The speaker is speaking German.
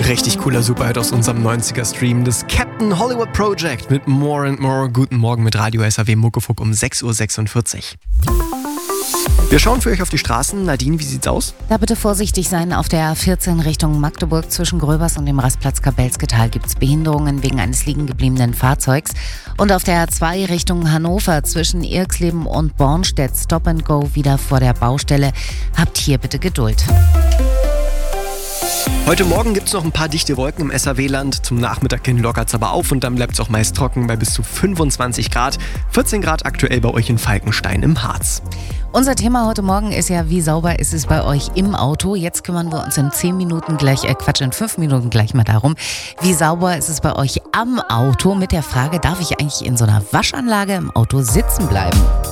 Richtig cooler Superhit aus unserem 90er-Stream. Das Captain Hollywood Project mit More and More. Guten Morgen mit Radio SAW Muckefuck um 6.46 Uhr. Wir schauen für euch auf die Straßen. Nadine, wie sieht's aus? Da bitte vorsichtig sein. Auf der A14 Richtung Magdeburg zwischen Gröbers und dem Rastplatz Kabelsketal gibt es Behinderungen wegen eines liegen gebliebenen Fahrzeugs. Und auf der A2 Richtung Hannover zwischen Irxleben und Bornstedt Stop and Go wieder vor der Baustelle. Habt hier bitte Geduld. Heute Morgen gibt es noch ein paar dichte Wolken im SAW-Land. Zum Nachmittag hin lockert es aber auf und dann bleibt es auch meist trocken bei bis zu 25 Grad. 14 Grad aktuell bei euch in Falkenstein im Harz. Unser Thema heute Morgen ist ja, wie sauber ist es bei euch im Auto? Jetzt kümmern wir uns in 5 Minuten gleich mal darum, wie sauber ist es bei euch am Auto? Mit der Frage, darf ich eigentlich in so einer Waschanlage im Auto sitzen bleiben?